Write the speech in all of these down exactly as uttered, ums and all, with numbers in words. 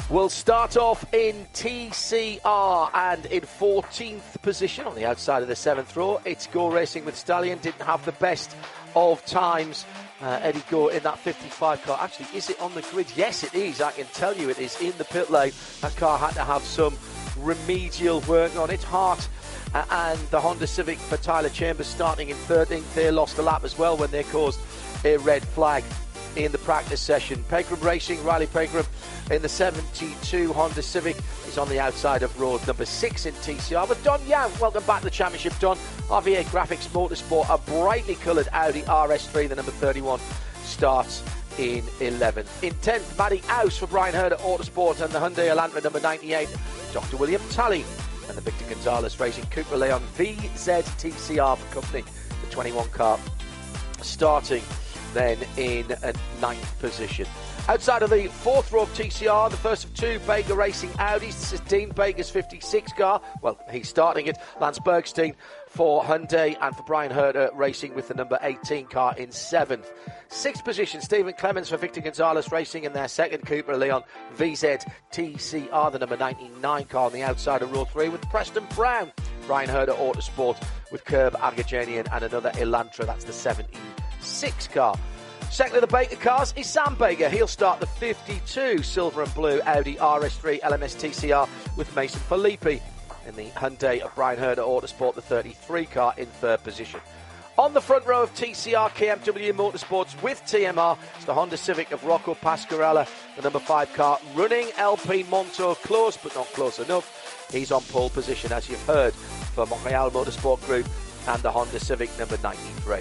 We'll start off in T C R and in fourteenth position on the outside of the seventh row. It's Go Racing with Stallion. Didn't have the best of times. Uh, Eddie Gore in that fifty-five car. Actually, is it on the grid? Yes, it is. I can tell you it is in the pit lane. That car had to have some remedial work on it. Hart uh, and the Honda Civic for Tyler Chambers starting in thirteenth. They lost a lap as well when they caused a red flag in the practice session. Pegram Racing, Riley Pegram in the seventy-two Honda Civic is on the outside of road number six in T C R. With Don Young, welcome back to the championship, Don. R V A Graphics Motorsport, a brightly coloured Audi R S three, the number thirty-one, starts in eleventh. In tenth, Matty House for Brian Herder Autosport and the Hyundai Elantra number ninety-eight, Doctor William Talley and the Victor Gonzalez Racing Cooper Leon V Z T C R for company, the twenty-one car, starting then in a ninth position. Outside of the fourth row of T C R, the first of two Baker Racing Audis. This is Dean Baker's fifty-six car. Well, he's starting it. Lance Bergstein for Hyundai and for Brian Herder Racing with the number eighteen car in seventh. Sixth position, Stephen Clemens for Victor Gonzalez Racing in their second Cooper Leon V Z T C R, the number ninety-nine car on the outside of row three, with Preston Brown, Brian Herder Autosport with Curb Agajanian and another Elantra. That's the seventy-six car. Second of the Baker cars is Sam Baker. He'll start the fifty-two silver and blue Audi R S three L M S T C R with Mason Filippi in the Hyundai of Brian Herder Autosport, the thirty-three car in third position. On the front row of T C R K M W Motorsports with T M R, it's the Honda Civic of Rocco Pasquarella, the number five car, running Alpine Monto close but not close enough. He's on pole position, as you've heard, for Montreal Motorsport Group and the Honda Civic number ninety-three.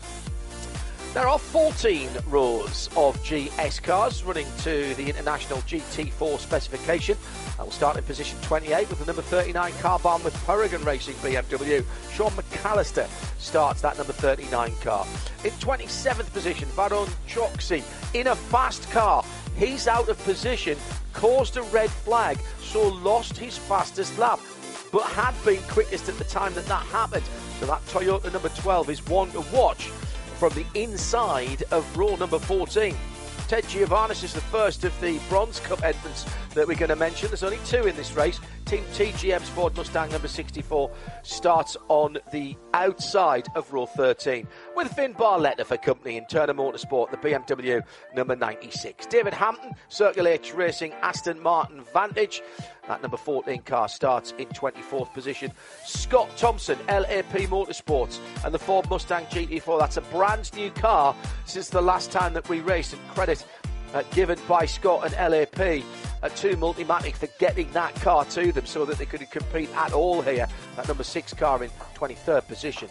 There are fourteen rows of G S cars running to the International G T four specification. That will start in position twenty-eight with the number thirty-nine car bomb with Peregrine Racing B M W. Sean McAllister starts that number thirty-nine car. In twenty-seventh position, Baron Choksi in a fast car. He's out of position, caused a red flag, so lost his fastest lap, but had been quickest at the time that that happened. So that Toyota number twelve is one to watch from the inside of row number fourteen. Ted Giovannis is the first of the Bronze Cup entrants that we're going to mention. There's only two in this race. Team T G M's Ford Mustang number sixty-four starts on the outside of row thirteen with Finn Barletta for company in Turner Motorsport, the B M W number ninety-six. David Hampton, Circle H Racing Aston Martin Vantage. That number fourteen car starts in twenty-fourth position. Scott Thompson, L A P Motorsports, and the Ford Mustang G T four. That's a brand new car since the last time that we raced, and credit uh, given by Scott and L A P uh, to Multimatic for getting that car to them so that they could compete at all here. That number six car in twenty-third position.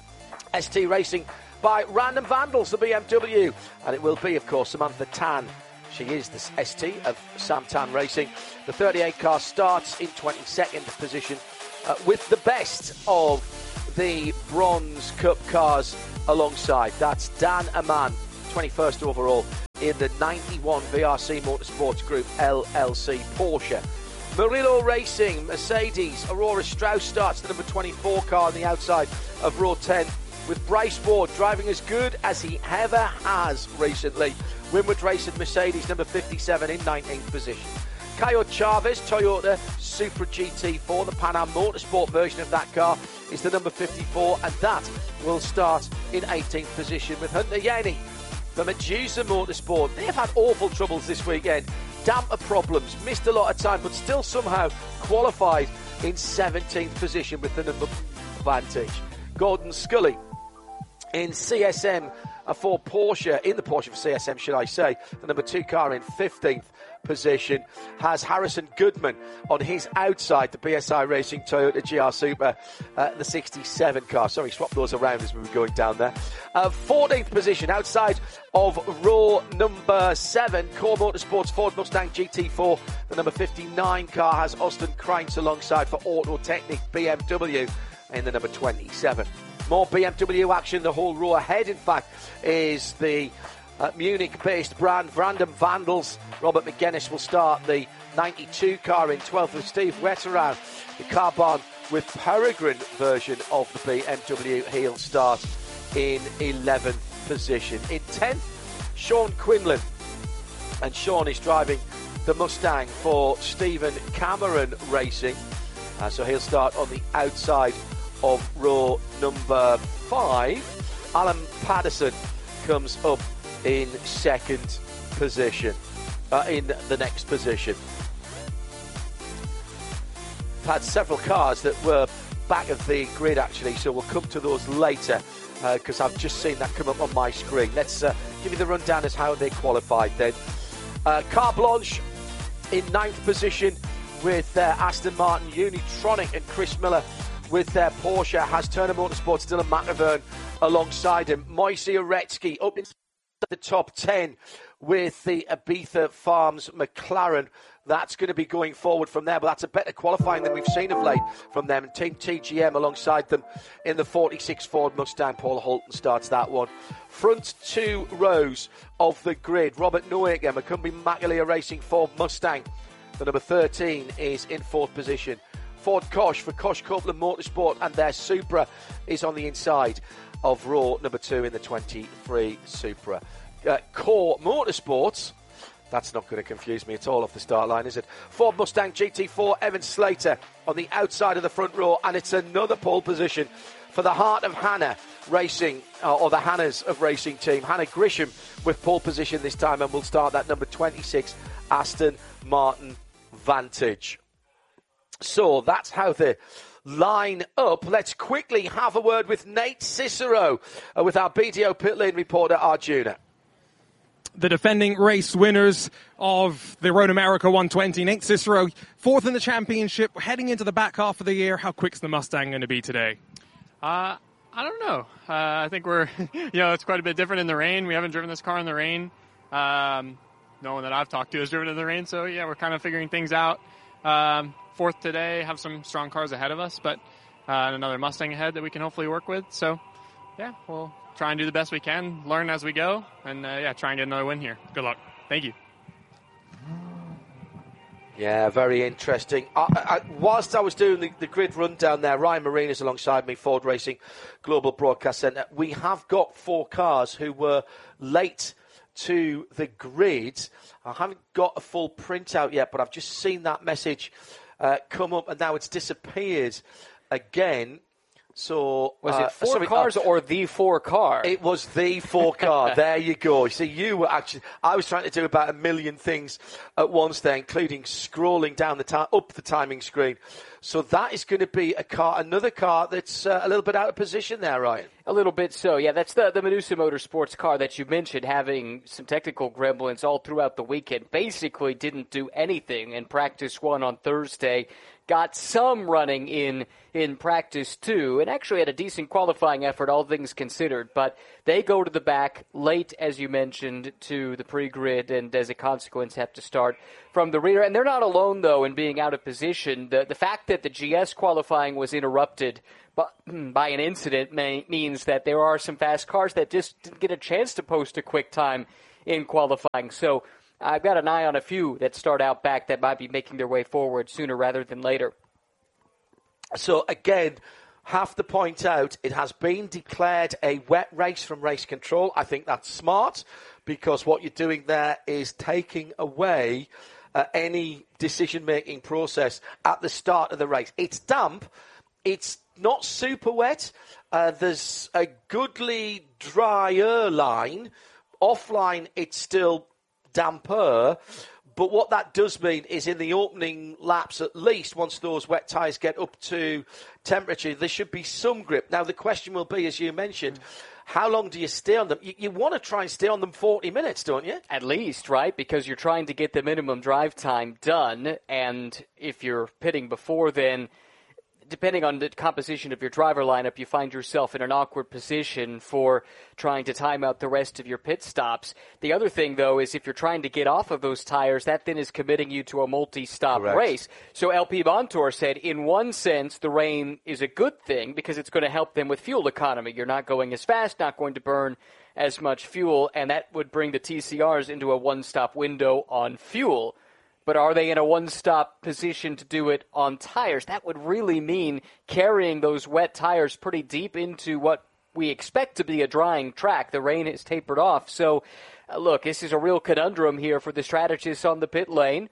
S T Racing by Random Vandals, the B M W, and it will be, of course, Samantha Tan. She is the S T of Sam Tan Racing. The thirty-eight car starts in twenty-second position uh, with the best of the Bronze Cup cars alongside. That's Dan Aman, twenty-first overall in the ninety-one V R C Motorsports Group L L C Porsche. Murillo Racing, Mercedes, Aurora Strauss starts the number twenty-four car on the outside of row ten with Bryce Ward driving as good as he ever has recently. Winwood Racing Mercedes number fifty-seven in nineteenth position. Coyote Chavez Toyota Supra G T four, the Pan Am Motorsport version of that car, is the number fifty-four, and that will start in eighteenth position with Hunter Yanni for Medusa Motorsport. They've had awful troubles this weekend, damper problems, missed a lot of time, but still somehow qualified in seventeenth position with the number Vantage. Gordon Scully in C S M for Porsche, in the Porsche for C S M, should I say, the number two car in fifteenth position, has Harrison Goodman on his outside, the B S I Racing Toyota G R Super, uh, the sixty-seven car. Sorry, swap those around as we were going down there. Uh, fourteenth position, outside of row number seven, Core Motorsports Ford Mustang G T four, the number fifty-nine car has Austin Kreintz alongside for Auto Technic B M W in the number twenty-seven. More B M W action, the whole row ahead, in fact, is the uh, Munich-based brand Random Vandals. Robert McGuinness will start the ninety-two car in twelfth with Steve Wetterow, the Carbon with Peregrine version of the B M W. He'll start in eleventh position. In tenth, Sean Quinlan, and Sean is driving the Mustang for Stephen Cameron Racing. Uh, so he'll start on the outside of row number five. Alan Patterson comes up in second position, uh, in the next position. We've had several cars that were back of the grid, actually, so we'll come to those later because uh, I've just seen that come up on my screen. Let's uh, give you the rundown as how they qualified then. Uh, Car Blanche in ninth position with uh, Aston Martin, Unitronic and Chris Miller with their Porsche. Has Turner Motorsports, Dylan McIvern alongside him. Moise Uretsky up in the top ten with the Ibiza Farms McLaren. That's going to be going forward from there, but that's a better qualifying than we've seen of late from them. And Team T G M alongside them in the forty-six Ford Mustang. Paul Holton starts that one. Front two rows of the grid. Robert Noaker, Macumbi Macaleer Racing Ford Mustang. The number thirteen is in fourth position. Ford Kosh for Kosh Copeland Motorsport, and their Supra is on the inside of row number two in the twenty-three Supra. Uh, Core Motorsports, that's not going to confuse me at all off the start line, is it? Ford Mustang G T four, Evan Slater on the outside of the front row, and it's another pole position for the Heart of Hannah Racing, uh, or the Hannahs of Racing team. Hannah Grisham with pole position this time, and we'll start that number twenty-six Aston Martin Vantage. So that's how they line up. Let's quickly have a word with Nate Cicero, uh, with our B D O pit lane reporter Arjuna. The defending race winners of the Road America one twenty. Nate Cicero, fourth in the championship, heading into the back half of the year. How quick's the Mustang going to be today? Uh, I don't know. Uh, I think we're, you know, it's quite a bit different in the rain. We haven't driven this car in the rain. Um, no one that I've talked to has driven in the rain. So, yeah, we're kind of figuring things out. Um, fourth today, have some strong cars ahead of us, but uh, another Mustang ahead that we can hopefully work with. So, yeah, we'll try and do the best we can, learn as we go, and, uh, yeah, try and get another win here. Good luck. Thank you. Yeah, very interesting. I, I, whilst I was doing the, the grid rundown there, Ryan Marine is alongside me, Ford Racing Global Broadcast Centre. We have got four cars who were late to the grid. I haven't got a full printout yet, but I've just seen that message uh, come up, and now it's disappeared again. So was uh, it four sorry, cars uh, or the four car? It was the four car. There you go. See, you were actually. I was trying to do about a million things at once there, including scrolling down the ta- up the timing screen. So that is going to be a car, another car that's uh, a little bit out of position there, Ryan. A little bit so, yeah. That's the the Medusa Motorsports car that you mentioned, having some technical gremlins all throughout the weekend. Basically, didn't do anything in practice one on Thursday. Got some running in in practice two, and actually had a decent qualifying effort, all things considered. But they go to the back late, as you mentioned, to the pre-grid, and as a consequence have to start from the rear. And they're not alone, though, in being out of position. The, the fact that the G S qualifying was interrupted by, by an incident may, means that there are some fast cars that just didn't get a chance to post a quick time in qualifying. So I've got an eye on a few that start out back that might be making their way forward sooner rather than later. So, again, have to point out, it has been declared a wet race from race control. I think that's smart, because what you're doing there is taking away uh, any decision-making process at the start of the race. It's damp. It's not super wet. Uh, there's a goodly drier line. Offline, it's still damper. But what that does mean is in the opening laps, at least, once those wet tyres get up to temperature, there should be some grip. Now, the question will be, as you mentioned, how long do you stay on them? You, you want to try and stay on them forty minutes, don't you? At least, right? Because you're trying to get the minimum drive time done. And if you're pitting before then, depending on the composition of your driver lineup, you find yourself in an awkward position for trying to time out the rest of your pit stops. The other thing, though, is if you're trying to get off of those tires, that then is committing you to a multi-stop Correct. race. So L P Montour said, in one sense, the rain is a good thing because it's going to help them with fuel economy. You're not going as fast, not going to burn as much fuel, and that would bring the T C Rs into a one-stop window on fuel. But are they in a one-stop position to do it on tires? That would really mean carrying those wet tires pretty deep into what we expect to be a drying track. The rain has tapered off. So, uh, look, this is a real conundrum here for the strategists on the pit lane.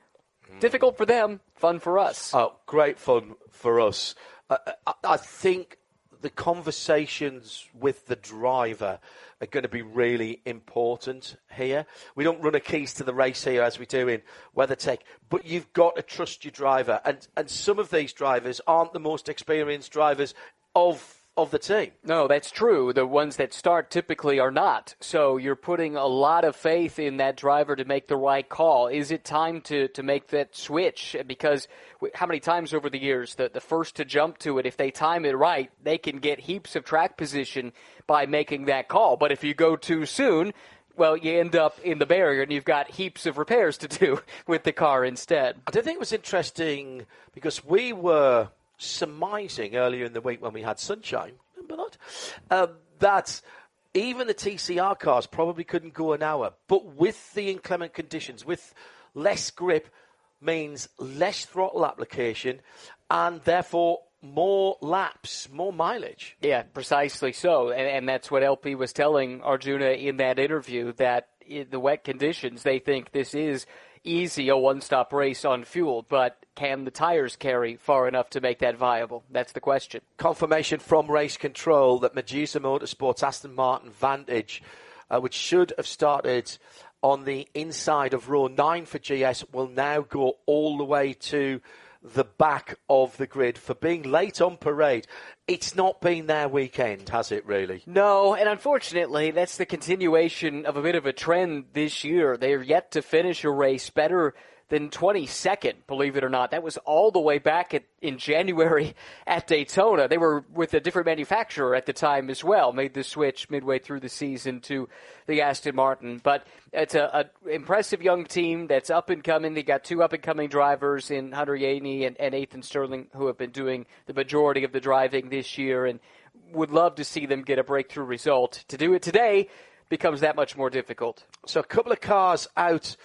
Difficult for them, fun for us. Oh, great fun for us. Uh, I, I think the conversations with the driver are going to be really important here. We don't run a keys to the race here as we do in WeatherTech, but you've got to trust your driver. And, and some of these drivers aren't the most experienced drivers of of the team. No, that's true. The ones that start typically are not. So you're putting a lot of faith in that driver to make the right call. Is it time to, to make that switch? Because how many times over the years, the, the first to jump to it, if they time it right, they can get heaps of track position by making that call. But if you go too soon, well, you end up in the barrier and you've got heaps of repairs to do with the car instead. I think it was interesting because we were surmising earlier in the week when we had sunshine, remember that, um, that even the T C R cars probably couldn't go an hour. But with the inclement conditions, with less grip, means less throttle application and therefore more laps, more mileage. Yeah, precisely so. And, and that's what L P was telling Arjuna in that interview, that in the wet conditions, they think this is easy, a one-stop race on fuel, but can the tires carry far enough to make that viable? That's the question. Confirmation from Race Control that Medusa Motorsports Aston Martin Vantage, uh, which should have started on the inside of row nine for G S, will now go all the way to the back of the grid for being late on parade. It's not been their weekend, has it really? No, and unfortunately, that's the continuation of a bit of a trend this year. They're yet to finish a race better than twenty-second, believe it or not. That was all the way back at, in January at Daytona. They were with a different manufacturer at the time as well, made the switch midway through the season to the Aston Martin. But it's a, a impressive young team that's up and coming. They got two up and coming drivers in Hunter Yeany and, and Ethan Sterling, who have been doing the majority of the driving this year, and would love to see them get a breakthrough result. To do it today becomes that much more difficult. So a couple of cars out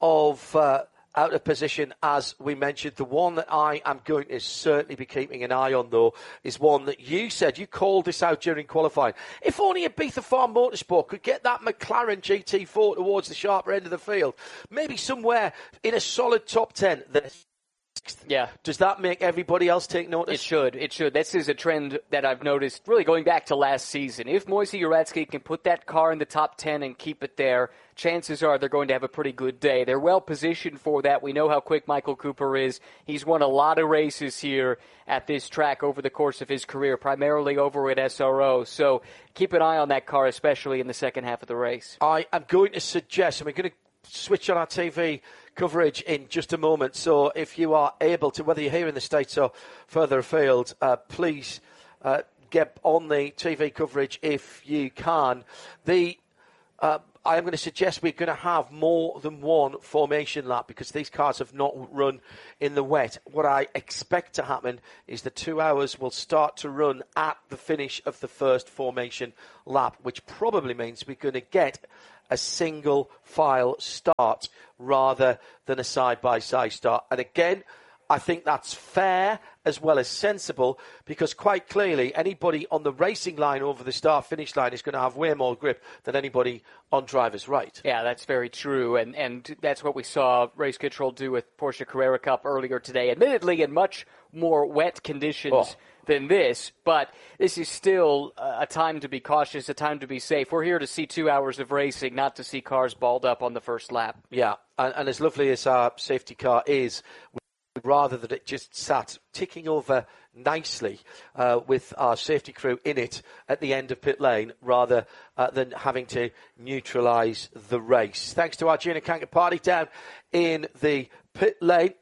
of uh, out of position, as we mentioned. The one that I am going to certainly be keeping an eye on, though, is one that you said, you called this out during qualifying. If only Ibiza Farm Motorsport could get that McLaren G T four towards the sharper end of the field, maybe somewhere in a solid top ten, then yeah. Does that make everybody else take notice? It should. It should. This is a trend that I've noticed really going back to last season. If Moise Uratsky can put that car in the top ten and keep it there, chances are they're going to have a pretty good day. They're well positioned for that. We know how quick Michael Cooper is. He's won a lot of races here at this track over the course of his career, primarily over at S R O. So keep an eye on that car, especially in the second half of the race. I am going to suggest, and we're going to switch on our T V coverage in just a moment. So if you are able to, whether you're here in the States or further afield, uh, please uh, get on the T V coverage if you can. The uh, I am going to suggest we're going to have more than one formation lap because these cars have not run in the wet. What I expect to happen is the two hours will start to run at the finish of the first formation lap, which probably means we're going to get a single file start rather than a side-by-side start. And again, I think that's fair as well as sensible because quite clearly anybody on the racing line over the start-finish line is going to have way more grip than anybody on driver's right. Yeah, that's very true, and and that's what we saw Race Control do with Porsche Carrera Cup earlier today, admittedly in much more wet conditions oh. than this, but this is still a time to be cautious, a time to be safe. We're here to see two hours of racing, not to see cars balled up on the first lap. Yeah, and, and as lovely as our safety car is, rather than it just sat ticking over nicely uh, with our safety crew in it at the end of pit lane, rather uh, than having to neutralise the race. Thanks to our Gina Kanker party down in the pit lane.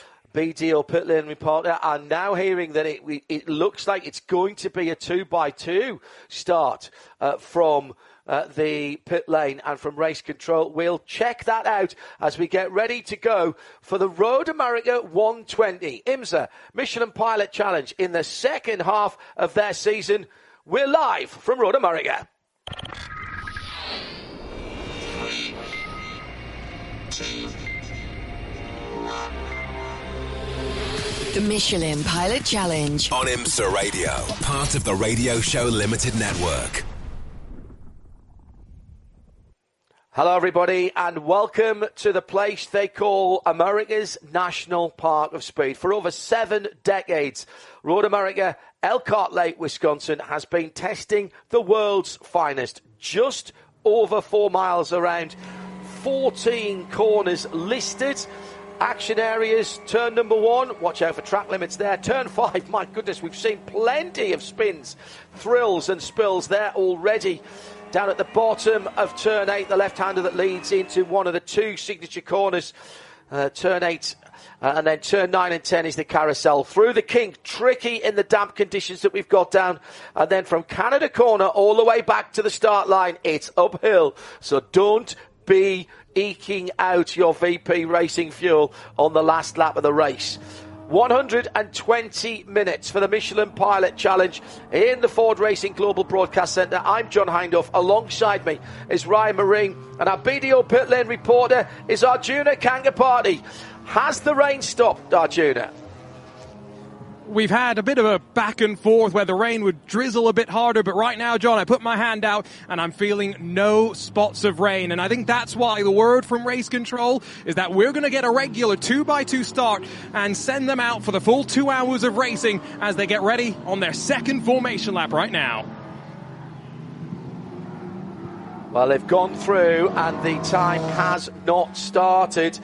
B D O pit lane reporter are now hearing that it it looks like it's going to be a two by two start uh, from uh, the pit lane and from Race Control. We'll check that out as we get ready to go for the Road America one twenty IMSA Michelin Pilot Challenge in the second half of their season. We're live from Road America. The Michelin Pilot Challenge on IMSA Radio, part of the Radio Show Limited Network. Hello, everybody, and welcome to the place they call America's National Park of Speed. For over seven decades, Road America, Elkhart Lake, Wisconsin, has been testing the world's finest. Just over four miles around, fourteen corners listed. Action areas, turn number one, watch out for track limits there. Turn five, my goodness, we've seen plenty of spins, thrills and spills there already. Down at the bottom of turn eight, the left-hander that leads into one of the two signature corners. Uh, turn eight, uh, and then turn nine and ten is the carousel. Through the kink, tricky in the damp conditions that we've got down. And then from Canada Corner all the way back to the start line, it's uphill. So don't be eking out your V P Racing fuel on the last lap of the race. one hundred twenty minutes for the Michelin Pilot Challenge in the Ford Racing Global Broadcast Centre. I'm John Hindhaugh. Alongside me is Ryan Marine, and our B D O pit lane reporter is Arjuna Kangapati. Has the rain stopped, Arjuna? We've had a bit of a back and forth where the rain would drizzle a bit harder, but right now, John, I put my hand out and I'm feeling no spots of rain. And I think that's why the word from Race Control is that we're going to get a regular two by two start and send them out for the full two hours of racing as they get ready on their second formation lap right now. Well, they've gone through and the time has not started,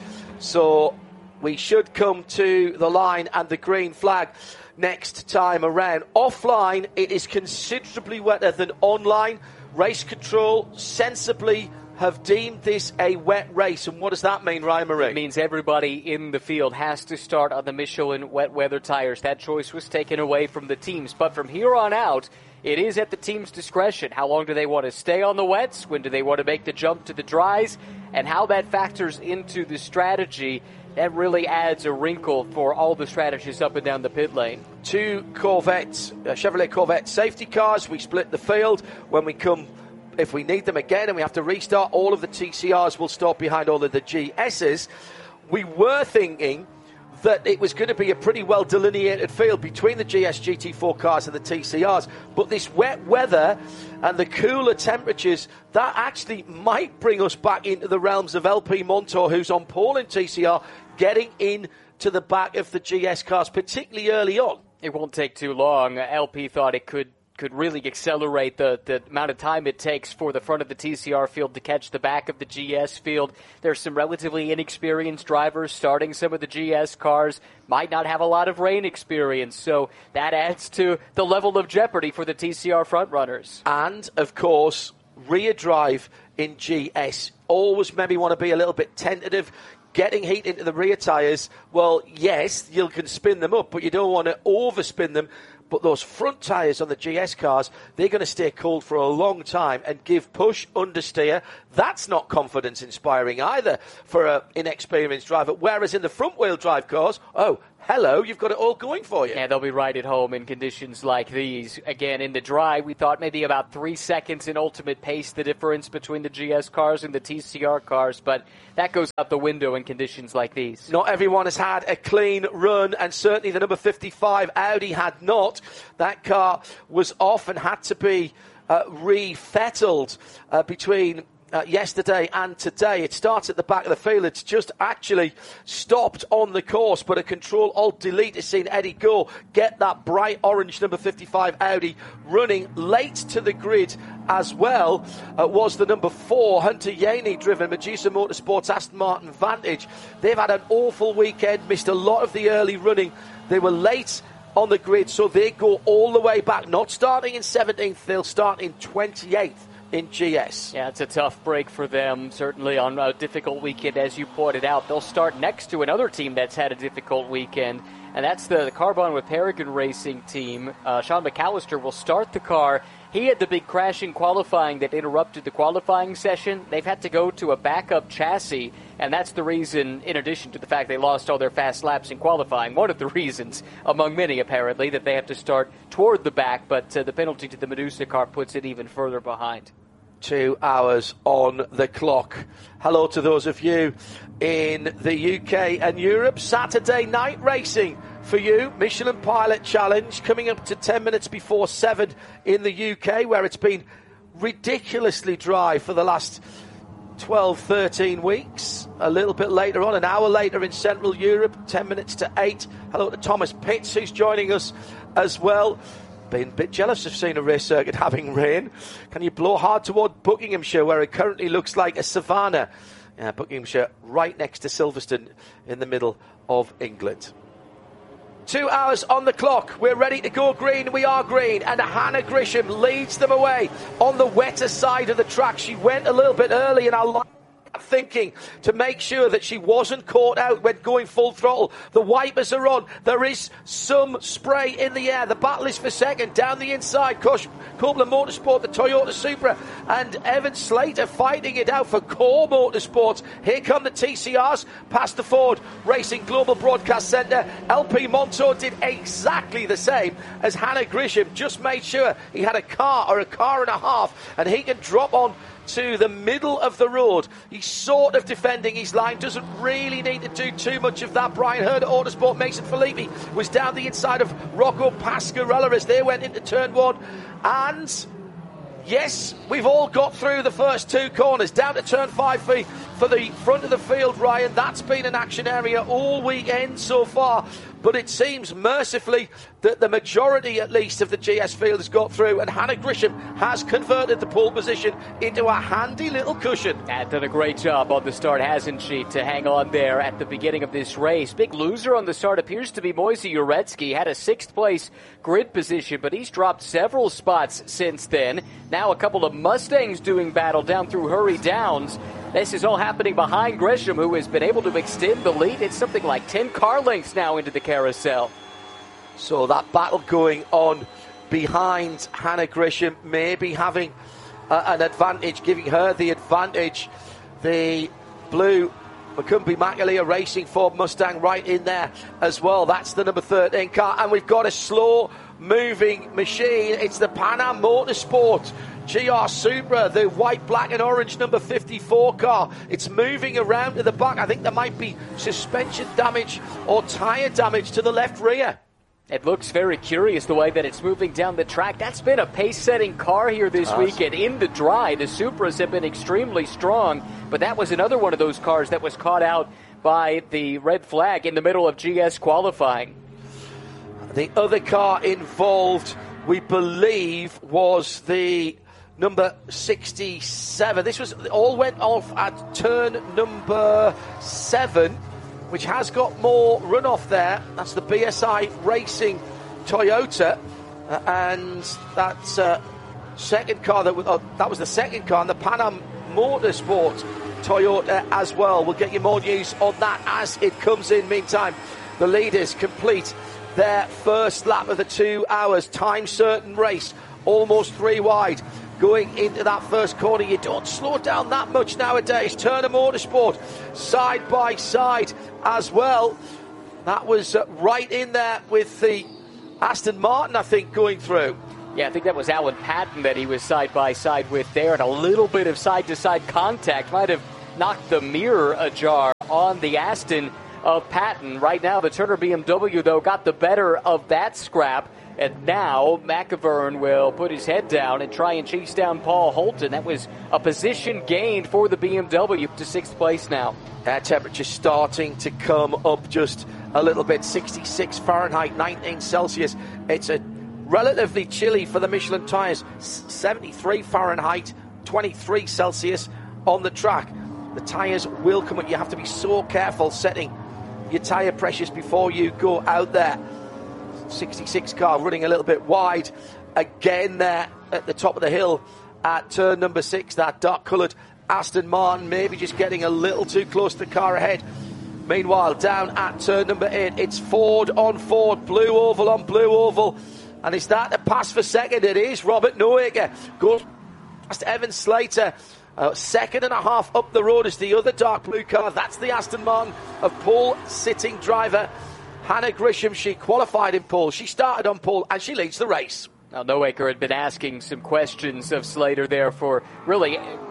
so we should come to the line and the green flag next time around. Offline, it is considerably wetter than online. Race Control sensibly have deemed this a wet race. And what does that mean, Ryan Marie? It means everybody in the field has to start on the Michelin wet weather tires. That choice was taken away from the teams. But from here on out, it is at the team's discretion. How long do they want to stay on the wets? When do they want to make the jump to the dries? And how that factors into the strategy, that really adds a wrinkle for all the strategists up and down the pit lane. Two Corvettes, uh, Chevrolet Corvette safety cars. We split the field. When we come, if we need them again and we have to restart, all of the T C Rs will stop behind all of the G Ss. We were thinking that it was going to be a pretty well delineated field between the G S G T four cars and the T C Rs, but this wet weather and the cooler temperatures, that actually might bring us back into the realms of L P Montour, who's on pole in T C R, getting in to the back of the G S cars, particularly early on. It won't take too long. L P thought it could could really accelerate the, the amount of time it takes for the front of the T C R field to catch the back of the G S field. There's some relatively inexperienced drivers starting some of the G S cars, might not have a lot of rain experience, so that adds to the level of jeopardy for the T C R frontrunners. And, of course, rear drive in G S. Always maybe want to be a little bit tentative. Getting heat into the rear tyres, well, yes, you can spin them up, but you don't want to overspin them. But those front tyres on the G S cars, they're going to stay cold for a long time and give push, understeer. That's not confidence-inspiring either for an inexperienced driver. Whereas in the front-wheel drive cars, oh, hello, you've got it all going for you. Yeah, they'll be right at home in conditions like these. Again, in the dry, we thought maybe about three seconds in ultimate pace, the difference between the G S cars and the T C R cars, but that goes out the window in conditions like these. Not everyone has had a clean run, and certainly the number fifty-five Audi had not. That car was off and had to be uh, refettled uh, between Uh, yesterday and today. It starts at the back of the field. It's just actually stopped on the course, but a Control-Alt-Delete has seen Eddie Gore get that bright orange number fifty-five Audi running late to the grid as well. Uh, was the number four Hunter Yaney driven Medusa Motorsports Aston Martin Vantage. They've had an awful weekend, missed a lot of the early running. They were late on the grid, so they go all the way back, not starting in seventeenth, they'll start in twenty-eighth in G S. Yeah, it's a tough break for them, certainly on a difficult weekend, as you pointed out. They'll start next to another team that's had a difficult weekend, and that's the, the Carbon with Peregrine Racing team. Uh, Sean McAllister will start the car. He had the big crash in qualifying that interrupted the qualifying session. They've had to go to a backup chassis, and that's the reason, in addition to the fact they lost all their fast laps in qualifying, one of the reasons, among many apparently, that they have to start toward the back, but uh, the penalty to the Medusa car puts it even further behind. Two hours on the clock. Hello to those of you in the U K and Europe. Saturday night racing for you. Michelin Pilot Challenge coming up to ten minutes before seven in the U K, where it's been ridiculously dry for the last twelve, thirteen weeks. A little bit later on, an hour later in Central Europe, ten minutes to eight. Hello to Thomas Pitts, who's joining us as well. Been a bit jealous of seeing a race circuit having rain. Can you blow hard toward Buckinghamshire, where it currently looks like a savannah? Yeah, Buckinghamshire right next to Silverstone in the middle of England. Two hours on the clock. We're ready to go green. We are green. And Hannah Grisham leads them away on the wetter side of the track. She went a little bit early, and I like thinking to make sure that she wasn't caught out when going full throttle. The wipers are on. There is some spray in the air. The battle is for second. Down the inside, Copeland Motorsport, the Toyota Supra, and Evan Slater fighting it out for Core Motorsports. Here come the T C Rs past the Ford Racing Global Broadcast Centre. L P Monto did exactly the same as Hannah Grisham. Just made sure he had a car or a car and a half, and he can drop on to the middle of the road. He's sort of defending his line, doesn't really need to do too much of that. Brian Hurd at Autosport, Mason Filippi was down the inside of Rocco Pasquarella as they went into turn one. And yes, we've all got through the first two corners, down to turn five for, for the front of the field, Ryan. That's been an action area all weekend so far. But it seems mercifully that the majority, at least, of the G S field has got through, and Hannah Grisham has converted the pole position into a handy little cushion. And done a great job on the start, hasn't she, to hang on there at the beginning of this race. Big loser on the start appears to be Moise Uretsky. Had a sixth place grid position, but he's dropped several spots since then. Now a couple of Mustangs doing battle down through Hurry Downs. This is all happening behind Grisham, who has been able to extend the lead. It's something like ten car lengths now into the carousel. So that battle going on behind Hannah Grisham, maybe having uh, an advantage, giving her the advantage. The blue Macumbi Makalia Racing Ford Mustang right in there as well. That's the number thirteen car. And we've got a slow moving machine. It's the Pan Am Motorsport G R Supra, the white, black and orange number fifty-four car. It's moving around to the back. I think there might be suspension damage or tyre damage to the left rear. It looks very curious the way that it's moving down the track. That's been a pace-setting car here this Gosh. weekend. In the dry, the Supras have been extremely strong, but that was another one of those cars that was caught out by the red flag in the middle of G S qualifying. The other car involved, we believe, was the number sixty-seven. This was all went off at turn number seven, which has got more runoff there. That's the B S I Racing Toyota, uh, and that uh, second car that was, uh, that was the second car, and the Pan Am Motorsport Toyota as well. We'll get you more news on that as it comes in. Meantime, the leaders complete their first lap of the two hours time certain race, almost three wide. Going into that first corner, you don't slow down that much nowadays. Turner Motorsport side by side as well. That was uh, right in there with the Aston Martin, I think, going through. Yeah, I think that was Alan Patton that he was side by side with there, and a little bit of side to side contact might have knocked the mirror ajar on the Aston of Patton. Right now, the Turner B M W, though, got the better of that scrap. And now McIvern will put his head down and try and chase down Paul Holton. That was a position gained for the B M W to sixth place now. Air temperature starting to come up just a little bit. sixty-six Fahrenheit, nineteen Celsius. It's a relatively chilly for the Michelin tyres. seventy-three Fahrenheit, twenty-three Celsius on the track. The tyres will come up. You have to be so careful setting your tyre pressures before you go out there. sixty-six car running a little bit wide again there at the top of the hill at turn number six. That dark coloured Aston Martin maybe just getting a little too close to the car ahead. Meanwhile, down at turn number eight, it's Ford on Ford, blue oval on blue oval, and is that a pass for second? It is. Robert Noaker goes past Evan Slater. Uh, second and a half up the road is the other dark blue car. That's the Aston Martin of pole sitting driver Hannah Grisham. She qualified in pole, she started on pole, and she leads the race. Now, Noaker had been asking some questions of Slater there for really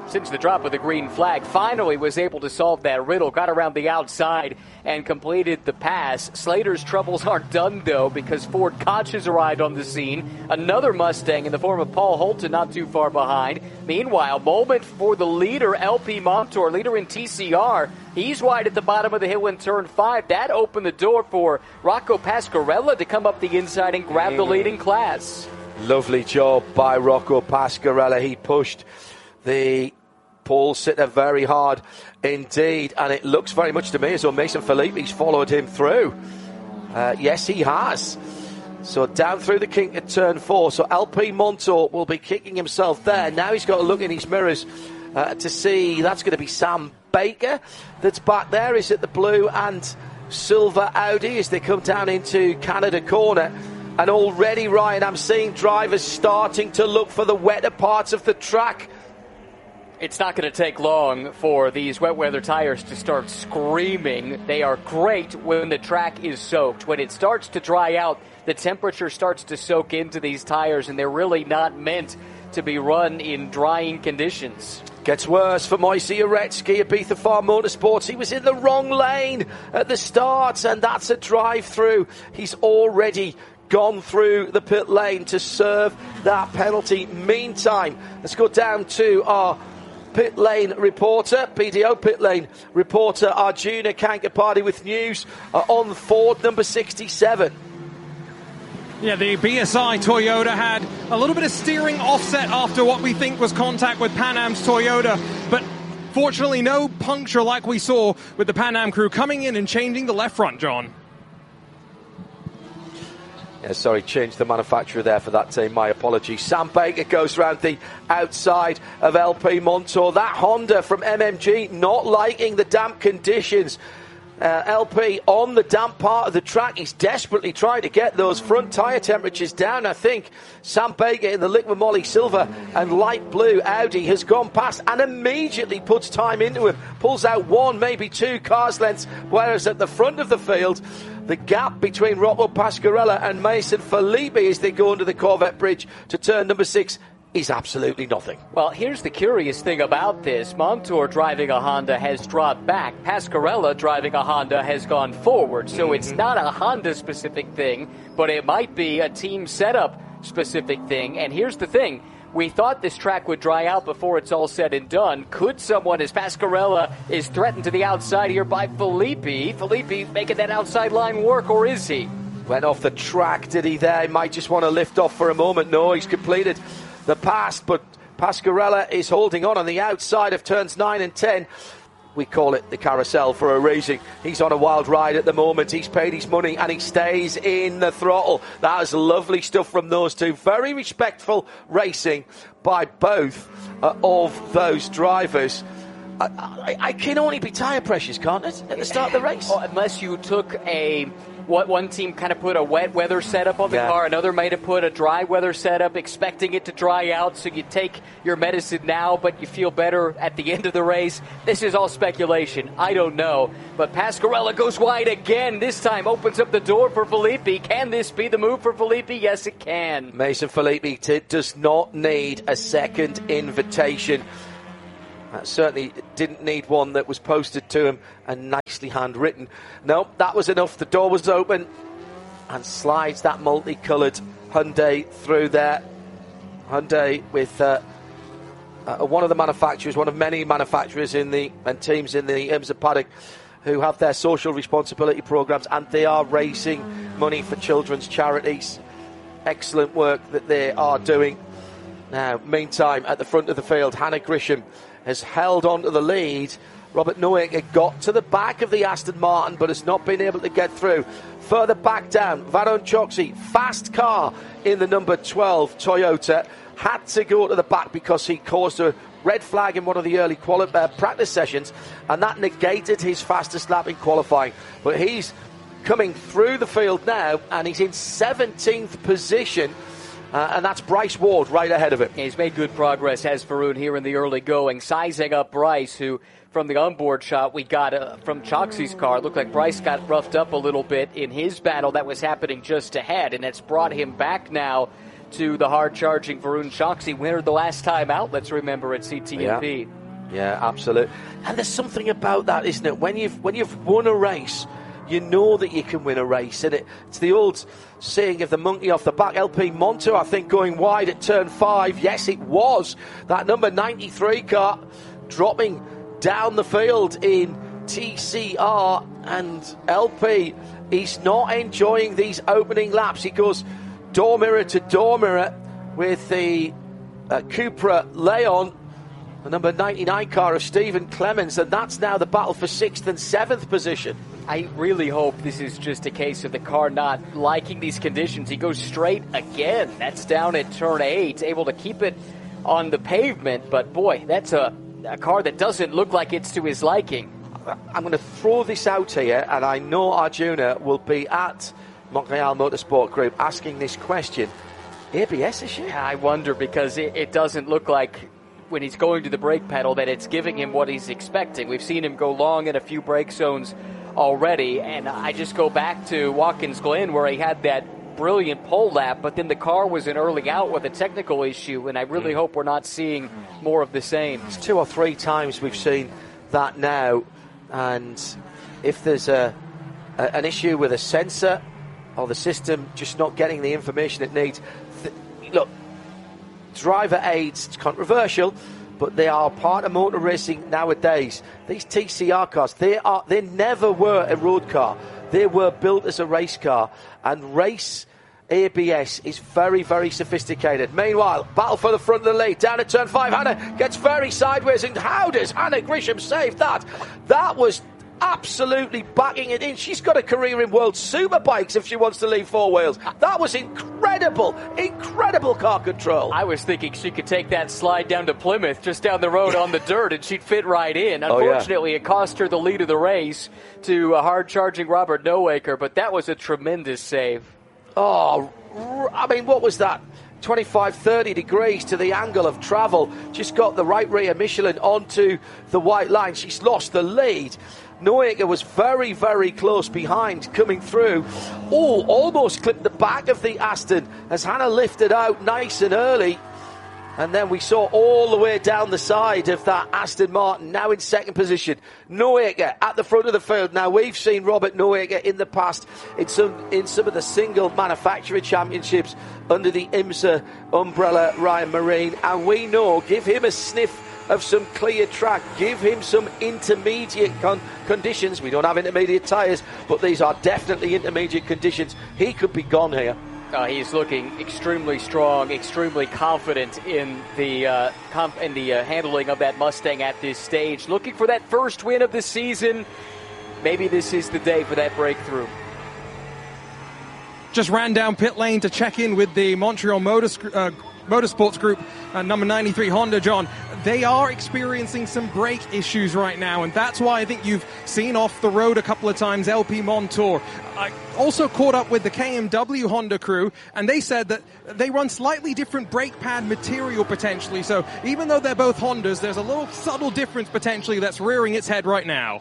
since the drop of the green flag, finally was able to solve that riddle, got around the outside and completed the pass. Slater's troubles aren't done, though, because Ford Koch has arrived on the scene. Another Mustang in the form of Paul Holton not too far behind. Meanwhile, moment for the leader, L P Montour, leader in T C R. He's wide at the bottom of the hill in turn five. That opened the door for Rocco Pasquarella to come up the inside and grab the lead in class. Lovely job by Rocco Pasquarella. He pushed the Paul Sitter very hard indeed, and it looks very much to me as though Mason Filippi's followed him through. Uh, yes, he has. So down through the kink at turn four. So L P Montour will be kicking himself there. Now he's got to look in his mirrors uh, to see that's going to be Sam Baker that's back there. Is it the blue and silver Audi as they come down into Canada Corner? And already, Ryan, I'm seeing drivers starting to look for the wetter parts of the track. It's not going to take long for these wet weather tires to start screaming. They are great when the track is soaked. When it starts to dry out, the temperature starts to soak into these tires, and they're really not meant to be run in drying conditions. Gets worse for Moise Uretsky at Ibiza Farm Motorsports. He was in the wrong lane at the start, and that's a drive-through. He's already gone through the pit lane to serve that penalty. Meantime, let's go down to our pit lane reporter, P D O pit lane reporter, Arjuna Kankapati with news uh, on Ford number sixty-seven. Yeah, the B S I Toyota had a little bit of steering offset after what we think was contact with Pan Am's Toyota, but fortunately no puncture like we saw with the Pan Am crew coming in and changing the left front, John. Yeah, sorry, changed the manufacturer there for that team. My apologies. Sam Baker goes round the outside of L P Montour. That Honda from M M G not liking the damp conditions. Uh, L P on the damp part of the track. He's desperately trying to get those front tyre temperatures down. I think Sam Baker in the liquid moly silver and light blue Audi has gone past and immediately puts time into him. Pulls out one, maybe two cars lengths, whereas at the front of the field, the gap between Rocco Pasquarella and Mason Filippi as they go under the Corvette Bridge to turn number six is absolutely nothing. Well, here's the curious thing about this. Montour driving a Honda has dropped back. Pasquarella driving a Honda has gone forward. So mm-hmm. It's not a Honda-specific thing, but it might be a team setup-specific thing. And here's the thing. We thought this track would dry out before it's all said and done. Could someone, as Pasquarella is threatened to the outside here by Filippi, Filippi making that outside line work, or is he? Went off the track, did he there? He might just want to lift off for a moment. No, he's completed the pass, but Pasquarella is holding on on the outside of turns nine and ten. We call it the carousel for a reason. He's on a wild ride at the moment. He's paid his money and he stays in the throttle. That is lovely stuff from those two. Very respectful racing by both uh, of those drivers. I, I, I can only be tyre pressures, can't it, at the start of the race? Oh, unless you took a... What one team kind of put a wet weather setup on the yeah. car, another might have put a dry weather setup, expecting it to dry out, so you take your medicine now, but you feel better at the end of the race. This is all speculation. I don't know. But Pasquarella goes wide again. This time opens up the door for Filippi. Can this be the move for Filippi? Yes, it can. Mason Filippi t- does not need a second invitation. Uh, certainly didn't need one that was posted to him and nicely handwritten. No, that was enough. The door was open and slides that multicoloured Hyundai through there. Hyundai with uh, uh, one of the manufacturers, one of many manufacturers in the and teams in the IMSA paddock who have their social responsibility programs, and they are raising money for children's charities. Excellent work that they are doing. Now, meantime, at the front of the field, Hannah Grisham has held on to the lead. Robert Nowick got to the back of the Aston Martin but has not been able to get through. Further back down, Varun Choksi, fast car in the number twelve Toyota, had to go to the back because he caused a red flag in one of the early quali- uh, practice sessions, and that negated his fastest lap in qualifying. But he's coming through the field now and he's in seventeenth position. Uh, and that's Bryce Ward right ahead of him. He's made good progress, has Varun, here in the early going. Sizing up Bryce, who, from the onboard shot we got uh, from Choksi's car, it looked like Bryce got roughed up a little bit in his battle that was happening just ahead, and it's brought him back now to the hard-charging Varun Choksi, winner the last time out, let's remember, at C T M P. Yeah. Yeah, absolutely. And there's something about that, isn't it? When you've when you've won a race, you know that you can win a race. And it, it's the old saying of the monkey off the back. L P Montour, I think, going wide at turn five. Yes, it was. That number ninety-three car dropping down the field in T C R. And L P, he's not enjoying these opening laps. He goes door mirror to door mirror with the uh, Cupra Leon, the number ninety-nine car of Stephen Clemens, and that's now the battle for sixth and seventh position. I really hope this is just a case of the car not liking these conditions. He goes straight again. That's down at turn eight, able to keep it on the pavement, but boy, that's a, a car that doesn't look like it's to his liking. I'm going to throw this out here, and I know Arjuna will be at Montreal Motorsport Group asking this question. A B S issue? I wonder, because it, it doesn't look like when he's going to the brake pedal that it's giving him what he's expecting. We've seen him go long in a few brake zones already, and I just go back to Watkins Glen where he had that brilliant pole lap, but then the car was an early out with a technical issue, and I really hope we're not seeing more of the same. It's two or three times we've seen that now, and if there's a, a an issue with a sensor or the system just not getting the information it needs, th- look, driver aids, it's controversial, but they are part of motor racing nowadays. These T C R cars, they are they never were a road car. They were built as a race car, and race A B S is very, very sophisticated. Meanwhile, battle for the front of the lead. Down at turn five, Hannah gets very sideways, and how does Hannah Grisham save that? That was absolutely backing it in. She's got a career in World Superbikes if she wants to leave four wheels. That was incredible, incredible car control. I was thinking she could take that slide down to Plymouth, just down the road on the dirt, and she'd fit right in. Unfortunately, oh, yeah. It cost her the lead of the race to a hard-charging Robert Nowaker, but that was a tremendous save. Oh, I mean, what was that? twenty-five, thirty degrees to the angle of travel. Just got the right rear Michelin onto the white line. She's lost the lead. Nowaker was very, very close behind coming through. Oh, almost clipped the back of the Aston as Hannah lifted out nice and early. And then we saw all the way down the side of that Aston Martin, now in second position. Nowaker at the front of the field. Now, we've seen Robert Nowaker in the past in some, in some of the single manufacturer championships under the IMSA umbrella, Ryan Marine. And we know, give him a sniff of some clear track, give him some intermediate con- conditions. We don't have intermediate tyres, but these are definitely intermediate conditions. He could be gone here. Uh, he's looking extremely strong, extremely confident in the uh, comp- in the uh, handling of that Mustang at this stage. Looking for that first win of the season. Maybe this is the day for that breakthrough. Just ran down pit lane to check in with the Montreal Motors, uh, Motorsports Group, uh, number ninety-three Honda, John. They are experiencing some brake issues right now, and that's why I think you've seen off the road a couple of times L P Montour. I also caught up with the K M W Honda crew, and they said that they run slightly different brake pad material potentially, so even though they're both Hondas, there's a little subtle difference potentially that's rearing its head right now.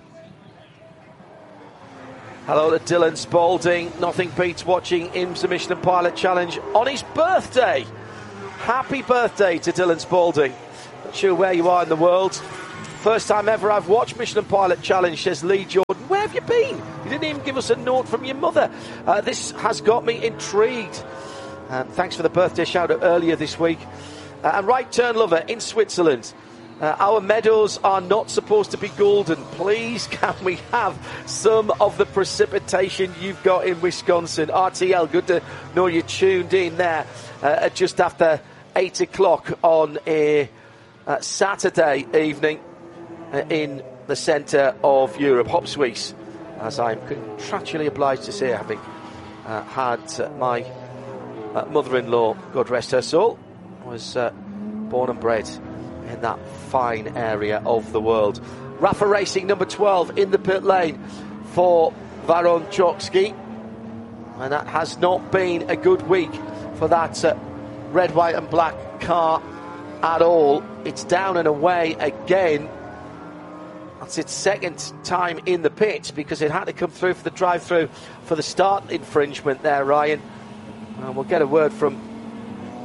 Hello to Dylan Spalding. Nothing beats watching IMSA Michelin Pilot Challenge on his birthday. Happy birthday to Dylan Spalding. Not sure where you are in the world. First time ever I've watched Michelin Pilot Challenge, says Lee Jordan. Where have you been? You didn't even give us a note from your mother. Uh, this has got me intrigued. Um, thanks for the birthday shout out earlier this week. Uh, and Right Turn Lover in Switzerland. Uh, our meadows are not supposed to be golden. Please, can we have some of the precipitation you've got in Wisconsin? R T L, good to know you tuned in there uh, at just after eight o'clock on a uh, Saturday evening uh, in the centre of Europe. Hop Suisse, as I'm contractually obliged to say, having uh, had uh, my uh, mother-in-law, God rest her soul, was uh, born and bred in that fine area of the world. Rafa Racing number twelve in the pit lane for Varun Choksi, and that has not been a good week for that uh, red, white and black car at all. It's down and away again. That's its second time in the pit because it had to come through for the drive-through for the start infringement there, Ryan. And we'll get a word from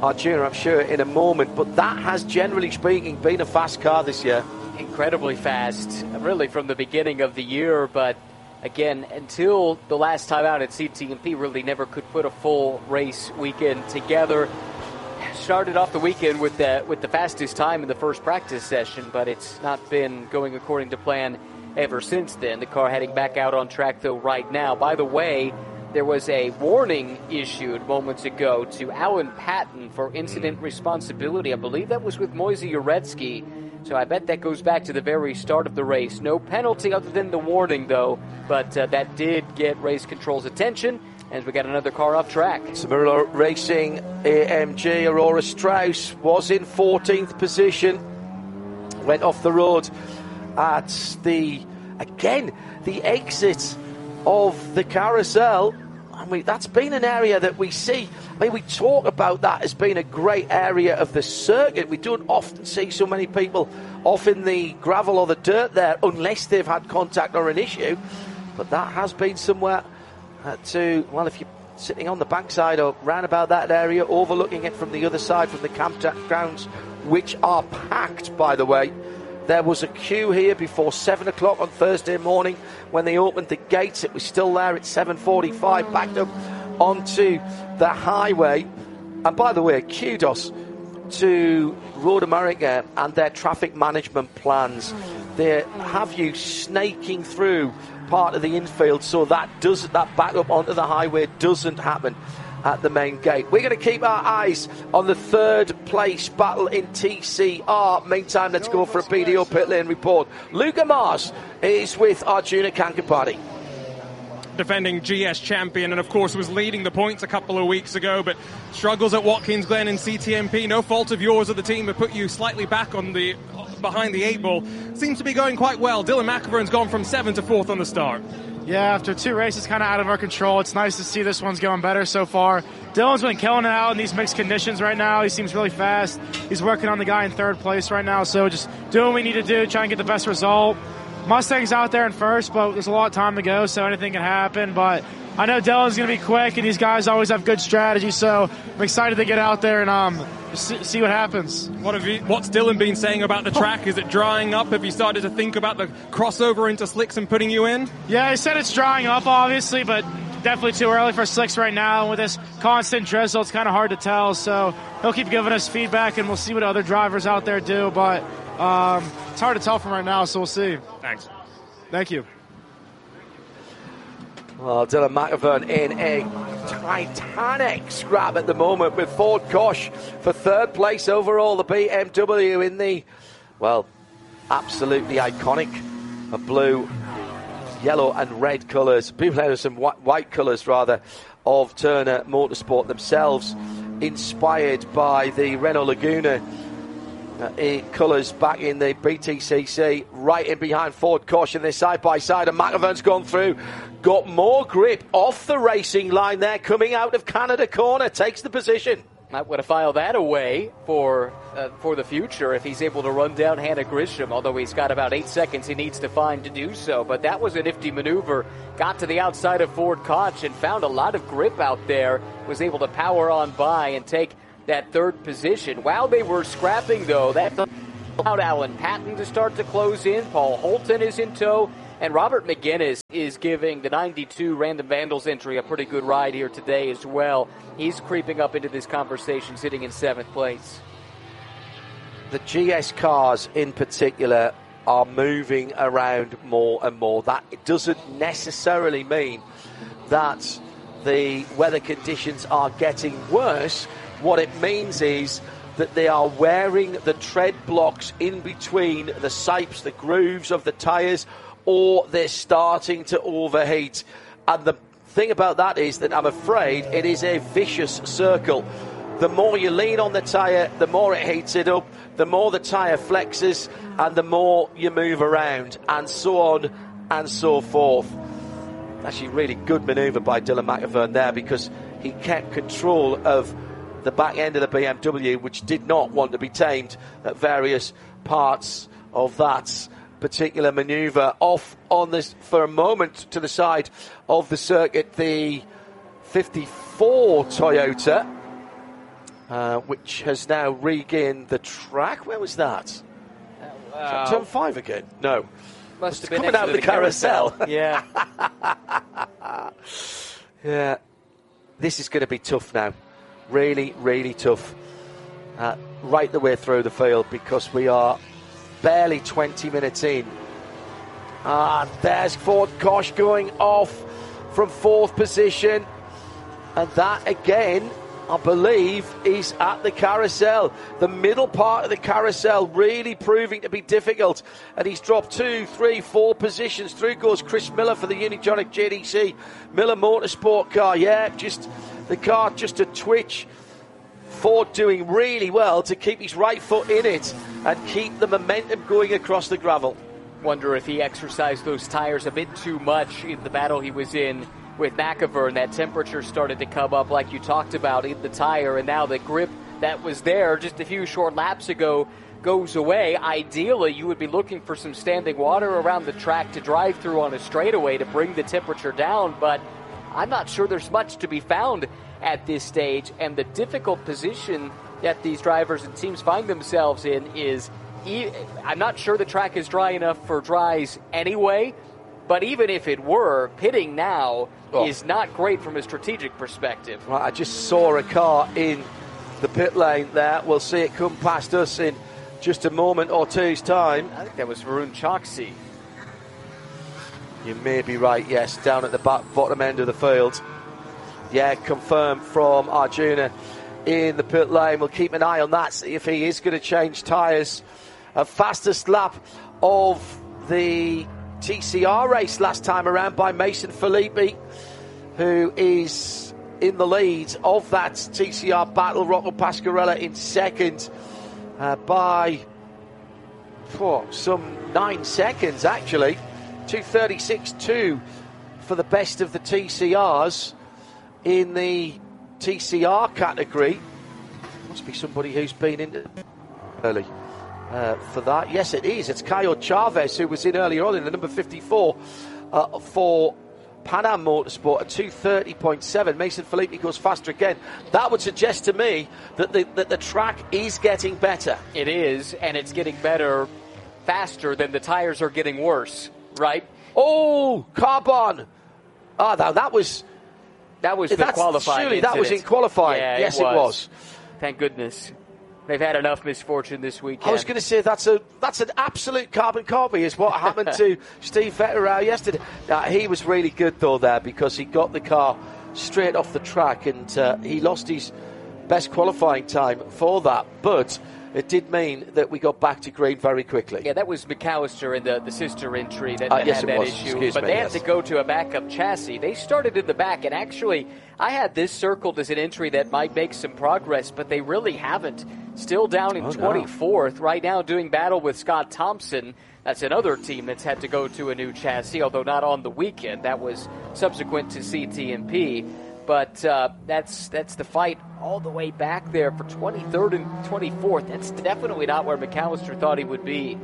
Arjuna, I'm sure, in a moment. But that has, generally speaking, been a fast car this year. Incredibly fast, really, from the beginning of the year. But, again, until the last time out at C T M P, really never could put a full race weekend together. Started off the weekend with the, with the fastest time in the first practice session, but it's not been going according to plan ever since then. The car heading back out on track, though, right now. By the way, there was a warning issued moments ago to Alan Patton for incident responsibility. I believe that was with Moise Uretsky. So I bet that goes back to the very start of the race. No penalty other than the warning, though. But uh, that did get race control's attention, and we got another car off track. Cimarron Racing A M G Aurora Strauss was in fourteenth position. Went off the road at the, again, the exit of the carousel. I mean, that's been an area that we see. I mean, we talk about that as being a great area of the circuit. We don't often see so many people off in the gravel or the dirt there unless they've had contact or an issue. But that has been somewhere uh, to, well, if you're sitting on the backside or round about that area, overlooking it from the other side, from the campgrounds, which are packed, by the way. There was a queue here before seven o'clock on Thursday morning when they opened the gates. It was still there at seven forty-five, backed up onto the highway. And by the way, kudos to Road America and their traffic management plans. They have you snaking through part of the infield so that does that back up onto the highway doesn't happen at the main gate. We're going to keep our eyes on the third place battle in T C R. Meantime, let's go for a B D O pit lane report. Luca Mars is with Arjuna Kankapati. Defending G S champion, and of course was leading the points a couple of weeks ago, but struggles at Watkins Glen and C T M P. No fault of yours or the team have put you slightly back on the behind the eight ball. Seems to be going quite well. Dylan McIverne's gone from seventh to fourth on the start. Yeah, after two races kind of out of our control, it's nice to see this one's going better so far. Dylan's been killing it out in these mixed conditions right now. He seems really fast. He's working on the guy in third place right now, so just doing what we need to do, try and get the best result. Mustang's out there in first, but there's a lot of time to go, so anything can happen. But I know Dylan's going to be quick, and these guys always have good strategy, so I'm excited to get out there and um, see what happens. What have you, what's Dylan been saying about the track? Is it drying up? Have you started to think about the crossover into slicks and putting you in? Yeah, he said it's drying up, obviously, but definitely too early for slicks right now. And with this constant drizzle, it's kind of hard to tell. So he'll keep giving us feedback, and we'll see what other drivers out there do. But um, it's hard to tell from right now, so we'll see. Thanks. Thank you. Well, Dylan McIverne in a titanic scrap at the moment with Ford Koch for third place overall. The B M W in the, well, absolutely iconic blue, yellow and red colours. People have some white, white colours, rather, of Turner Motorsport themselves, inspired by the Renault Laguna uh, colours back in the B T C C, right in behind Ford Koch, and they're side by side, and McIverne's gone through. Got more grip off the racing line there, coming out of Canada corner, takes the position. Might want to file that away for uh, for the future if he's able to run down Hannah Grisham, although he's got about eight seconds he needs to find to do so. But that was a nifty maneuver. Got to the outside of Ford Koch and found a lot of grip out there. Was able to power on by and take that third position. While they were scrapping, though, that allowed Alan Patton to start to close in. Paul Holton is in tow. And Robert McGuinness is giving the ninety-two Random Vandals entry a pretty good ride here today as well. He's creeping up into this conversation, sitting in seventh place. The G S cars in particular are moving around more and more. That it doesn't necessarily mean that the weather conditions are getting worse. What it means is that they are wearing the tread blocks in between the sipes, the grooves of the tyres, or they're starting to overheat. And the thing about that is that I'm afraid it is a vicious circle. The more you lean on the tyre, the more it heats it up, the more the tyre flexes, and the more you move around, and so on and so forth. Actually, really good manoeuvre by Dylan McIverne there, because he kept control of the back end of the B M W, which did not want to be tamed at various parts of that particular manoeuvre. Off on this for a moment to the side of the circuit, the fifty-four Toyota uh, which has now regained the track. Where was that? Uh, Turn five again? No. Must have been coming next out to of the carousel. carousel. Yeah. Yeah. This is going to be tough now. Really, really tough. Uh, right the way through the field, because we are barely twenty minutes in. And there's Ford Kosh going off from fourth position. And that again, I believe, is at the carousel. The middle part of the carousel really proving to be difficult. And he's dropped two, three, four positions. Through goes Chris Miller for the Unitronic J D C Miller Motorsport car. Yeah, just the car just a twitch. Ford doing really well to keep his right foot in it and keep the momentum going across the gravel. Wonder if he exercised those tires a bit too much in the battle he was in with McIvern. That temperature started to come up like you talked about in the tire, and now the grip that was there just a few short laps ago goes away. Ideally, you would be looking for some standing water around the track to drive through on a straightaway to bring the temperature down, but I'm not sure there's much to be found at this stage, and the difficult position that these drivers and teams find themselves in is, I'm not sure the track is dry enough for dries anyway, but even if it were, pitting now oh. is not great from a strategic perspective. Right, I just saw a car in the pit lane there. We'll see it come past us in just a moment or two's time. I think that was Varun Choksi. You may be right, yes, down at the back, bottom end of the field. Yeah, confirmed from Arjuna in the pit lane. We'll keep an eye on that, see if he is going to change tyres. A fastest lap of the T C R race last time around by Mason Filippi, who is in the lead of that T C R battle. Rocco Pasquarella in second uh, by oh, some nine seconds, actually. two thirty-six two for the best of the T C Rs. In the T C R category, must be somebody who's been in early uh, for that. Yes, it is. It's Caio Chavez, who was in earlier on in the number fifty-four uh, for Pan Am Motorsport at two thirty point seven. Mason Filippi goes faster again. That would suggest to me that the, that the track is getting better. It is, and it's getting better faster than the tires are getting worse, right? Oh, Carbon. Ah, now that was... That was the That's, qualifying surely incident. that was in qualifying. Yeah, yes, it was. it was. Thank goodness. They've had enough misfortune this weekend. I was going to say that's a that's an absolute carbon copy is what happened to Steve Vetterau yesterday. Uh, he was really good, though, there, because he got the car straight off the track, and uh, he lost his best qualifying time for that. But it did mean that we got back to green very quickly. Yeah, that was McAllister in the, the sister entry that, uh, that yes, had it that was. issue. Excuse but me, they yes. had to go to a backup chassis. They started in the back, and actually, I had this circled as an entry that might make some progress, but they really haven't. Still down in oh, twenty-fourth. No. Right now doing battle with Scott Thompson. That's another team that's had to go to a new chassis, although not on the weekend. That was subsequent to C T M P. But uh, that's that's the fight all the way back there for twenty-third and twenty-fourth. That's definitely not where McAllister thought he would be.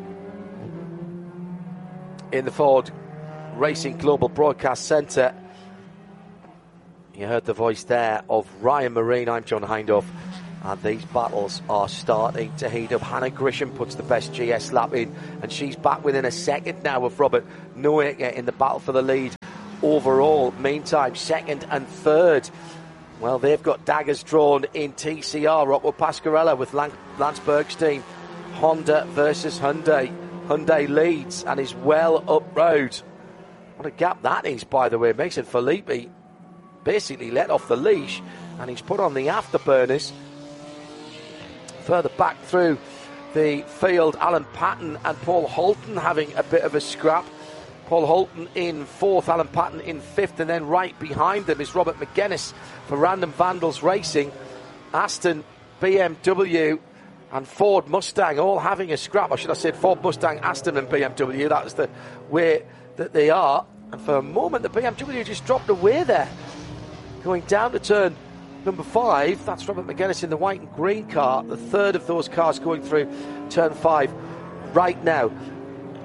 In the Ford Racing Global Broadcast Centre, you heard the voice there of Ryan Marine. I'm John Hindhaugh, and these battles are starting to heat up. Hannah Grisham puts the best G S lap in, and she's back within a second now of Robert Noaker in the battle for the lead. Overall, meantime, second and third, well, they've got daggers drawn in T C R. Rocco Pasquarella with Lance Bergstein. Honda versus Hyundai. Hyundai leads and is well up road. What a gap that is, by the way. Mason Filippi basically let off the leash, and he's put on the afterburners. Further back through the field, Alan Patton and Paul Holton having a bit of a scrap. Paul Holton in fourth, Alan Patton in fifth, and then right behind them is Robert McGuinness for Random Vandals Racing. Aston, B M W and Ford Mustang all having a scrap. I should have said Ford Mustang, Aston and B M W. That is the way that they are. And for a moment, the B M W just dropped away there. Going down to turn number five, that's Robert McGuinness in the white and green car. The third of those cars going through turn five right now.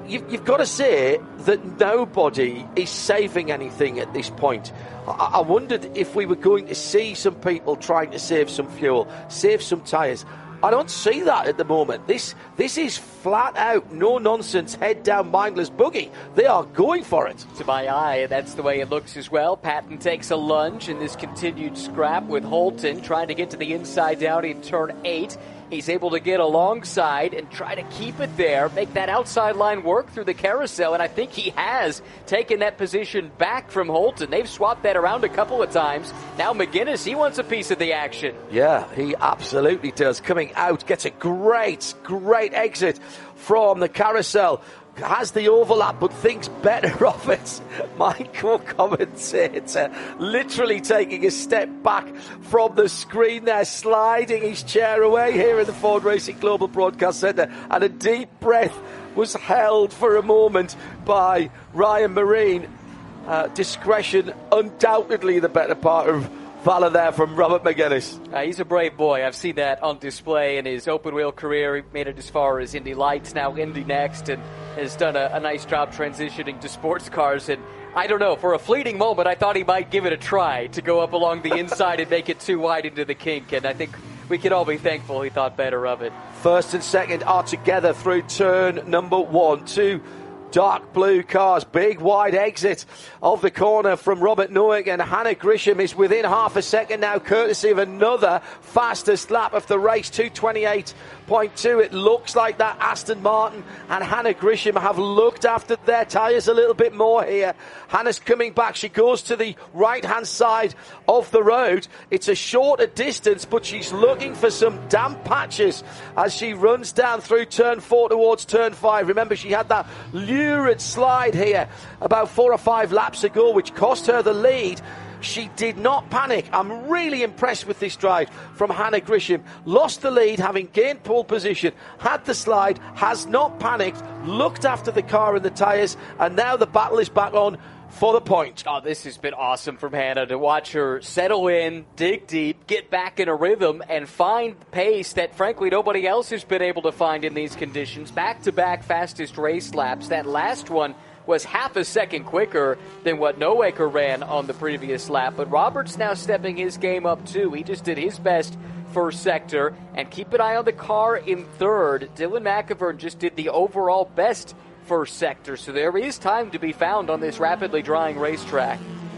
you've, you've got to say that nobody is saving anything at this point. I, I wondered if we were going to see some people trying to save some fuel, save some tyres. I don't see that at the moment. This this is flat out, no nonsense, head down, mindless boogie. They are going for it. To my eye, that's the way it looks as well. Patton takes a lunge in this continued scrap with Holton trying to get to the inside down in turn eight. He's able to get alongside and try to keep it there, make that outside line work through the carousel, and I think he has taken that position back from Holton. They've swapped that around a couple of times. Now McGuinness, he wants a piece of the action. Yeah, he absolutely does. Coming out, gets a great, great exit from the carousel. Has the overlap, but thinks better of it. My co-commentator literally taking a step back from the screen there, sliding his chair away here in the Ford Racing Global Broadcast Centre, and a deep breath was held for a moment by Ryan Marine. Uh, discretion, undoubtedly the better part of valor there from Robert McGuinness. Uh, he's a brave boy. I've seen that on display in his open wheel career. He made it as far as Indy Lights, now Indy Next, and has done a, a nice job transitioning to sports cars. And I don't know, for a fleeting moment, I thought he might give it a try to go up along the inside and make it too wide into the kink. And I think we can all be thankful he thought better of it. First and second are together through turn number one. Two dark blue cars, big wide exit of the corner from Robert Noack, and Hannah Grisham is within half a second now, courtesy of another fastest lap of the race, two twenty-eight point two. It looks like that Aston Martin and Hannah Grisham have looked after their tyres a little bit more here. Hannah's coming back. She goes to the right-hand side of the road. It's a shorter distance, but she's looking for some damp patches as she runs down through turn four towards turn five. Remember, she had that lurid slide here about four or five laps ago, which cost her the lead. She did not panic. I'm really impressed with this drive from Hannah Grisham. Lost the lead, having gained pole position, had the slide, has not panicked, looked after the car and the tyres, and now the battle is back on for the point. Oh, this has been awesome from Hannah to watch her settle in, dig deep, get back in a rhythm, and find pace that, frankly, nobody else has been able to find in these conditions. Back-to-back fastest race laps. That last one was half a second quicker than what Noaker ran on the previous lap. But Roberts now stepping his game up, too. He just did his best first sector. And keep an eye on the car in third. Dylan McIvern just did the overall best first sector. So there is time to be found on this rapidly drying racetrack.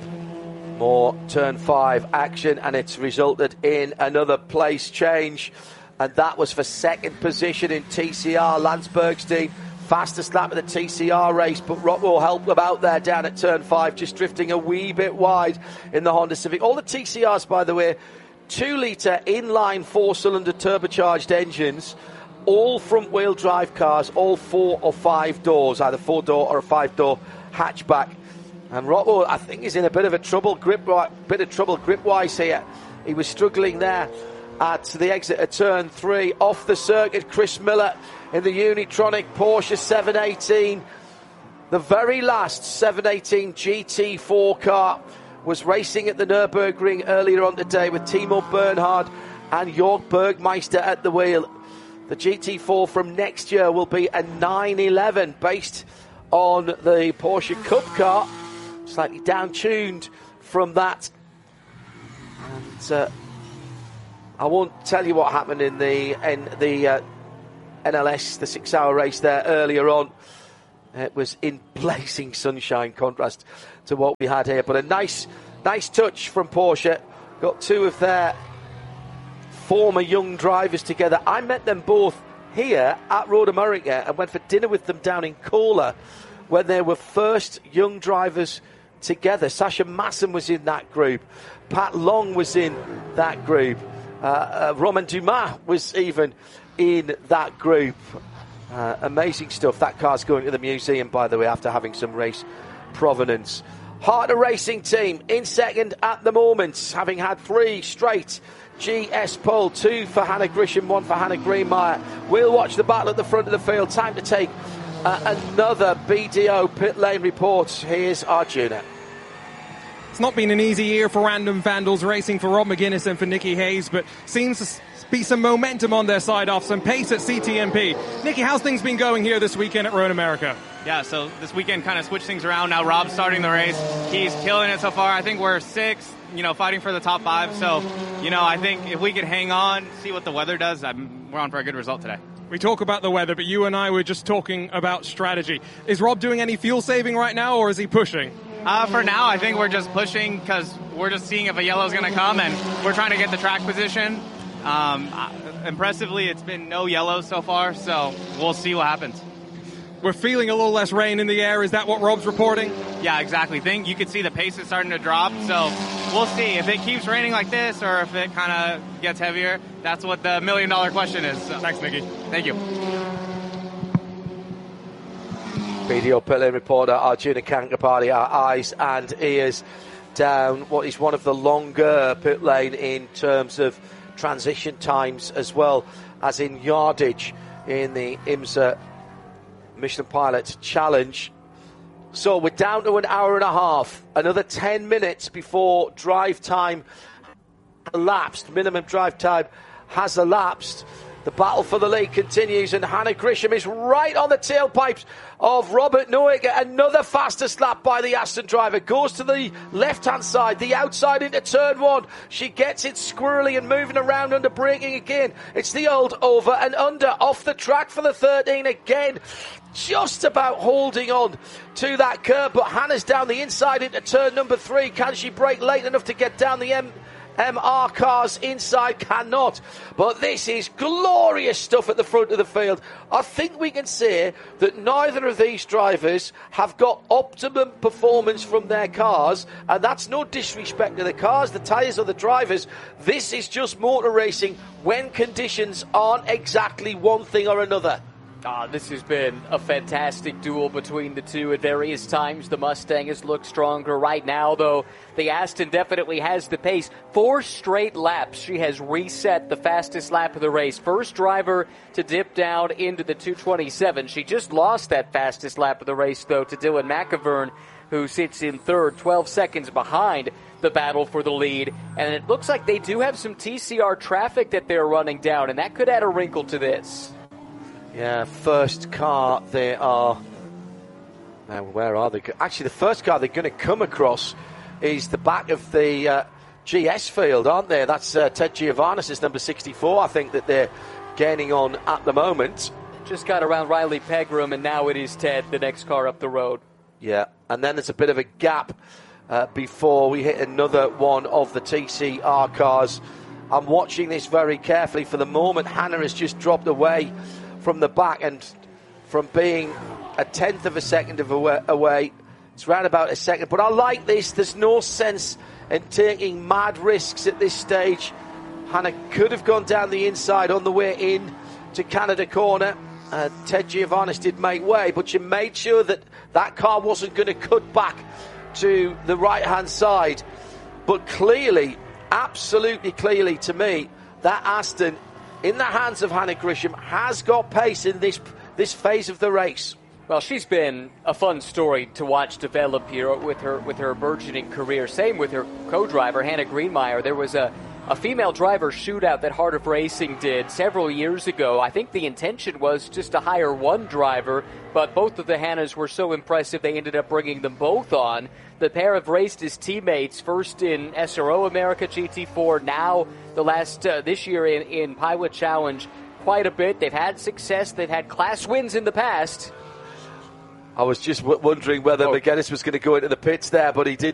More turn five action, and it's resulted in another place change. And that was for second position in T C R. Lance Bergstein, fastest lap of the T C R race, but Rockwell helped them out there down at turn five, just drifting a wee bit wide in the Honda Civic. All the T C Rs, by the way, two litre inline four-cylinder turbocharged engines, all front-wheel drive cars, all four or five doors, either four-door or a five-door hatchback. And Rockwell, I think, is in a bit of a trouble grip, bit of trouble grip-wise here. He was struggling there at the exit of turn three. Off the circuit, Chris Miller in the Unitronic Porsche seven eighteen. The very last seven eighteen G T four car was racing at the Nürburgring earlier on today with Timo Bernhard and Jörg Bergmeister at the wheel. The G T four from next year will be a nine eleven based on the Porsche Cup car, slightly down-tuned from that. And uh, I won't tell you what happened in the in the uh, N L S, the six-hour race there earlier on. It was in blazing sunshine, contrast to what we had here. But a nice, nice touch from Porsche. Got two of their former young drivers together. I met them both here at Road America and went for dinner with them down in Kola when they were first young drivers together. Sasha Masson was in that group. Pat Long was in that group. Uh, uh, Romain Dumas was even in that group. Uh, amazing stuff. That car's going to the museum, by the way, after having some race provenance. Harder Racing Team in second at the moment, having had three straight G S pole, two for Hannah Grisham, one for Hannah Greenmeyer. We'll watch the battle at the front of the field. Time to take uh, another B D O pit lane report. Here's Arjuna. It's not been an easy year for Random Vandals racing for Rob McGuinness and for Nicky Hayes, but seems to be some momentum on their side off, some pace at C T M P. Nicky, how's things been going here this weekend at Road America? Yeah, so this weekend kind of switched things around. Now Rob's starting the race. He's killing it so far. I think we're sixth, you know, fighting for the top five. So, you know, I think if we could hang on, see what the weather does, I'm, we're on for a good result today. We talk about the weather, but you and I were just talking about strategy. Is Rob doing any fuel saving right now, or is he pushing? Uh, for now, I think we're just pushing because we're just seeing if a yellow is going to come, and we're trying to get the track position. Um, impressively, it's been no yellows so far, so we'll see what happens. We're feeling a little less rain in the air. Is that what Rob's reporting? Yeah, exactly. Think you can see the pace is starting to drop, so we'll see if it keeps raining like this or if it kind of gets heavier. That's what the million dollar question is. So. Thanks, Nicky. Thank you. Video pit-lane reporter Arjuna Kankapati, our eyes and ears down what is one of the longer pit lane in terms of transition times as well as in yardage in the IMSA Michelin Pilot Challenge. So we're down to an hour and a half, another ten minutes before drive time elapsed, minimum drive time has elapsed. The battle for the lead continues, and Hannah Grisham is right on the tailpipes of Robert Noecker. Another fastest lap by the Aston driver. Goes to the left-hand side, the outside into turn one. She gets it squirrely and moving around under braking again. It's the old over and under off the track for the thirteen again. Just about holding on to that curb, but Hannah's down the inside into turn number three. Can she brake late enough to get down the M? M R cars inside? Cannot. But this is glorious stuff at the front of the field. I think we can say that neither of these drivers have got optimum performance from their cars, and that's no disrespect to the cars, the tyres or the drivers. This is just motor racing when conditions aren't exactly one thing or another. Ah, this has been a fantastic duel between the two. At various times, the Mustang has looked stronger. Right now, though, the Aston definitely has the pace. Four straight laps, she has reset the fastest lap of the race. First driver to dip down into the two twenty-seven. She just lost that fastest lap of the race, though, to Dylan McIvern, who sits in third, twelve seconds behind the battle for the lead. And it looks like they do have some T C R traffic that they're running down, and that could add a wrinkle to this. Yeah, first car they are... Now, where are they? Actually, the first car they're going to come across is the back of the uh, G S field, aren't they? That's uh, Ted Giovannis' number sixty-four, I think, that they're gaining on at the moment. Just got around Riley Pegram, and now it is Ted, the next car up the road. Yeah, and then there's a bit of a gap uh, before we hit another one of the T C R cars. I'm watching this very carefully. For the moment, Hannah has just dropped away from the back, and from being a tenth of a second of away, away, it's round about a second. But I like this. There's no sense in taking mad risks at this stage. Hannah could have gone down the inside on the way in to Canada Corner. Uh, Ted Giovannis did make way, but she made sure that that car wasn't going to cut back to the right-hand side. But clearly, absolutely clearly to me, that Aston, in the hands of Hannah Grisham, has got pace in this this phase of the race. Well, she's been a fun story to watch develop here with her with her burgeoning career. Same with her co-driver, Hannah Greenmeyer. There was a, a female driver shootout that Heart of Racing did several years ago. I think the intention was just to hire one driver, but both of the Hannahs were so impressive they ended up bringing them both on. The pair have raced as teammates, first in S R O America G T four, now the last uh, this year in, in Pilot Challenge quite a bit. They've had success. They've had class wins in the past. I was just w- wondering whether oh. McGuinness was going to go into the pits there, but he didn't.